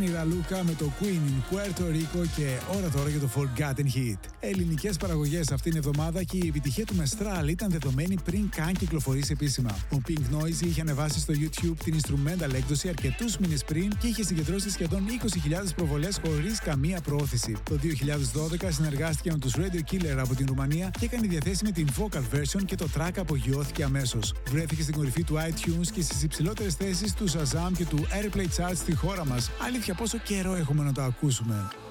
Danny Raluca με το Queen in Puerto Rico και ώρα τώρα για το Forgotten Hit. Ελληνικές παραγωγές αυτήν την εβδομάδα και η επιτυχία του Mestral ήταν δεδομένη πριν καν κυκλοφορήσει επίσημα. Ο Pink Noise είχε ανεβάσει στο YouTube την instrumental έκδοση αρκετούς μήνες πριν και είχε συγκεντρώσει σχεδόν 20.000 προβολές χωρίς καμία προώθηση. Το 2012 συνεργάστηκε με τους Radio Killer από την Ρουμανία και έκανε διαθέσιμη την vocal version και το track απογειώθηκε αμέσως. Βρέθηκε στην κορυφή του iTunes και στις υψηλότερες θέσεις του Shazam και του Airplay Charts στη χώρα μας. Αλήθεια, πόσο καιρό έχουμε να το ακούσουμε.